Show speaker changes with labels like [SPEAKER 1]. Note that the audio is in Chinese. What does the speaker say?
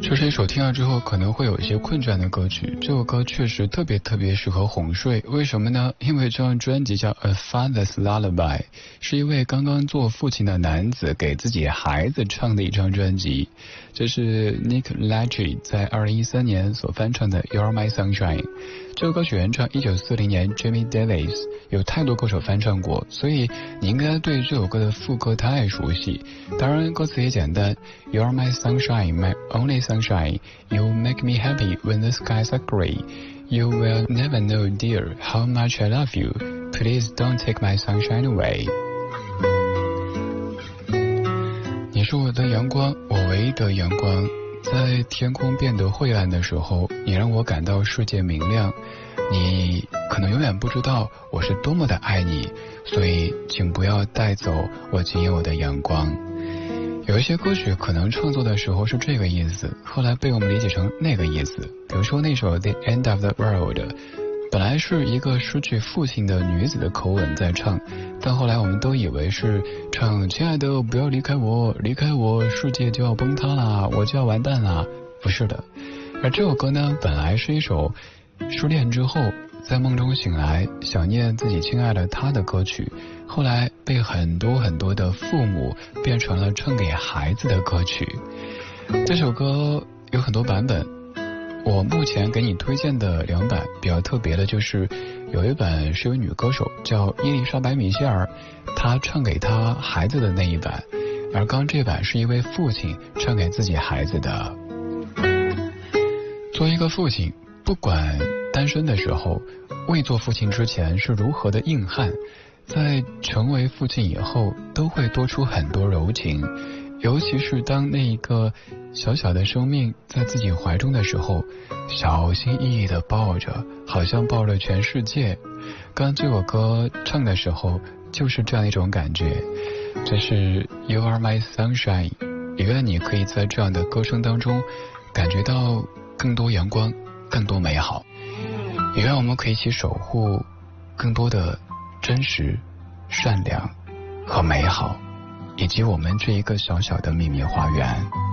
[SPEAKER 1] 这是一首听了之后可能会有一些困倦的歌曲，这首歌确实特别适合哄睡。为什么呢？因为这张专辑叫 A Father's Lullaby， 是一位刚刚做父亲的男子给自己孩子唱的一张专辑。这是 Nick Lachey 在2013年所翻唱的 You're My Sunshine。 这首歌曲原唱1940年 Jimmy Davis， 有太多歌手翻唱过，所以你应该对这首歌的副歌太熟悉。当然歌词也简单， You're my sunshine, my only sunshine, You make me happy when the skies are gray, You will never know, dear, how much I love you, Please don't take my sunshine away。 你是我的阳光，我唯一的阳光，在天空变得灰暗的时候，你让我感到世界明亮。你可能永远不知道我是多么的爱你，所以请不要带走我仅有的阳光。有一些歌曲可能创作的时候是这个意思，后来被我们理解成那个意思。比如说那首 The End of the World， 本来是一个失去父亲的女子的口吻在唱，但后来我们都以为是唱亲爱的不要离开我，离开我世界就要崩塌啦，我就要完蛋啦。不是的。而这首歌呢，本来是一首失恋之后在梦中醒来想念自己亲爱的他的歌曲，后来被很多的父母变成了唱给孩子的歌曲。这首歌有很多版本，我目前给你推荐的2版比较特别的就是有一版是由女歌手叫伊丽莎白米歇尔，她唱给她孩子的那一版，而刚这版是一位父亲唱给自己孩子的。作为一个父亲，不管单身的时候，未做父亲之前是如何的硬汉，在成为父亲以后都会多出很多柔情，尤其是当那一个小小的生命在自己怀中的时候，小心翼翼地抱着，好像抱着全世界。刚这首歌唱的时候就是这样一种感觉。这是 You Are My Sunshine， 也愿你可以在这样的歌声当中感觉到更多阳光，更多美好，也愿我们可以一起守护更多的真实、善良和美好，以及我们这一个小小的秘密花园。